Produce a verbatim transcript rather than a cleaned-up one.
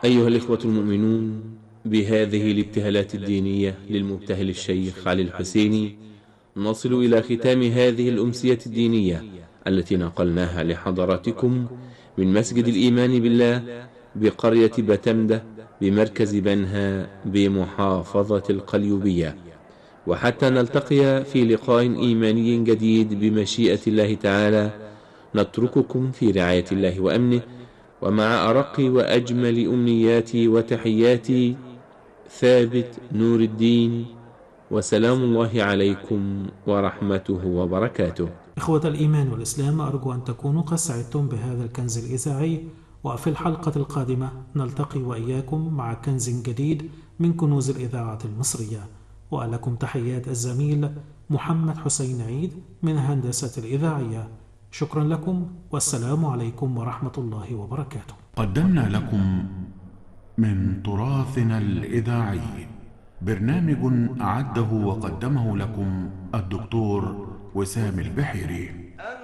أيها الإخوة المؤمنون، بهذه الابتهالات الدينية للمبتهل الشيخ علي الحسيني نصل إلى ختام هذه الأمسية الدينية التي نقلناها لحضراتكم من مسجد الإيمان بالله بقرية بتمدة بمركز بنها بمحافظة القليوبية، وحتى نلتقي في لقاء إيماني جديد بمشيئة الله تعالى، نترككم في رعاية الله وأمنه، ومع أرق وأجمل أمنياتي وتحياتي ثابت نور الدين، وسلام الله عليكم ورحمته وبركاته. إخوة الإيمان والإسلام، أرجو أن تكونوا قد سعدتم بهذا الكنز الإذاعي، وفي الحلقة القادمة نلتقي وإياكم مع كنز جديد من كنوز الإذاعة المصرية. ولكم تحيات الزميل محمد حسين عيد من هندسة الإذاعية. شكرا لكم، والسلام عليكم ورحمة الله وبركاته. قدمنا لكم من تراثنا الإذاعي برنامج أعده وقدمه لكم الدكتور وسام البحيري.